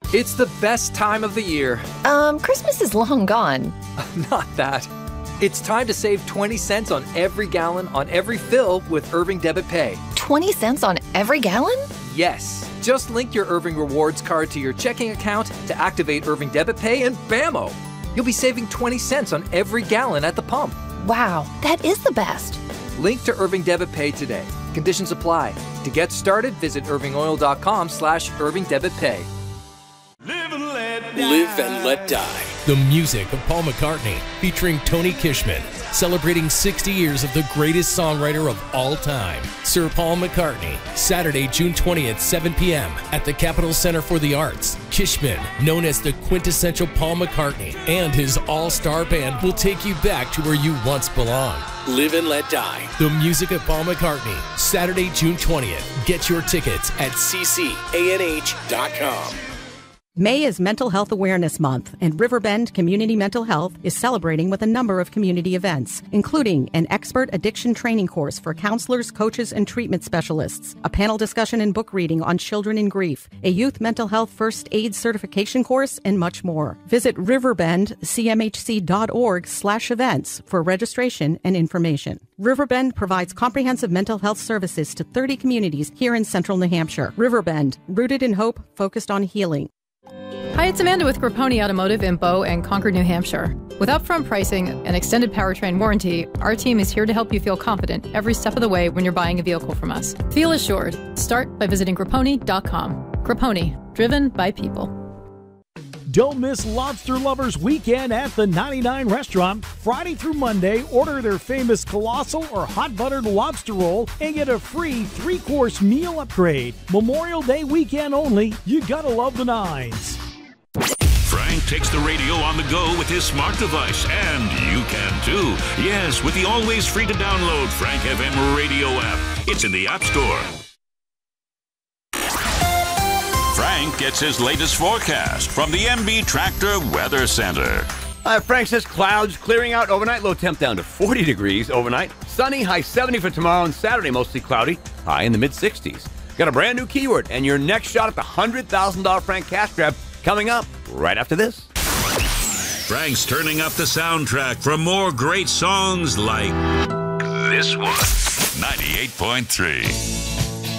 It's the best time of the year. Christmas is long gone. Not that. It's time to save 20 cents on every gallon on every fill with Irving Debit Pay. 20 cents on every gallon? Yes. Just link your Irving Rewards card to your checking account to activate Irving Debit Pay and bammo! You'll be saving 20 cents on every gallon at the pump. Wow, that is the best. Link to Irving Debit Pay today. Conditions apply. To get started, visit irvingoil.com/Irving Debit Pay. Live and Let Die. The music of Paul McCartney, featuring Tony Kishman, celebrating 60 years of the greatest songwriter of all time, Sir Paul McCartney. Saturday, June 20th, 7 p.m. at the Capitol Center for the Arts. Kishman, known as the quintessential Paul McCartney, and his all-star band will take you back to where you once belonged. Live and Let Die. The music of Paul McCartney. Saturday, June 20th. Get your tickets at ccanh.com. May is Mental Health Awareness Month, and Riverbend Community Mental Health is celebrating with a number of community events, including an expert addiction training course for counselors, coaches, and treatment specialists, a panel discussion and book reading on children in grief, a youth mental health first aid certification course, and much more. Visit riverbendcmhc.org/events for registration and information. Riverbend provides comprehensive mental health services to 30 communities here in central New Hampshire. Riverbend, rooted in hope, focused on healing. Hi, it's Amanda with Grapponi Automotive in Bow and Concord, New Hampshire. With upfront pricing and extended powertrain warranty, our team is here to help you feel confident every step of the way when you're buying a vehicle from us. Feel assured. Start by visiting Grapponi.com. Grapponi, driven by people. Don't miss Lobster Lovers Weekend at the 99 Restaurant. Friday through Monday, order their famous colossal or hot buttered lobster roll and get a free 3-course meal upgrade. Memorial Day weekend only. You gotta love the Nines. Frank takes the radio on the go with his smart device, and you can too. Yes, with the always free to download Frank FM radio app. It's in the App Store. Frank gets his latest forecast from the MB Tractor Weather Center. Frank says clouds clearing out overnight. Low temp down to 40 degrees overnight. Sunny, high 70 for tomorrow and Saturday. Mostly cloudy, high in the mid-60s. Got a brand new keyword and your next shot at the $100,000 Frank cash grab coming up right after this. Frank's turning up the soundtrack for more great songs like this one. 98.3.